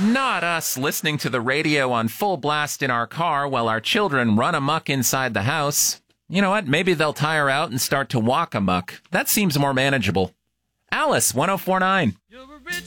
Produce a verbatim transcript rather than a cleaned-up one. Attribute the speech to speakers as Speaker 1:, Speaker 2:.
Speaker 1: Not us listening to the radio on full blast in our car while our children run amok inside the house. You know what? Maybe they'll tire out and start to walk amok. That seems more manageable. Alice, one oh four point nine.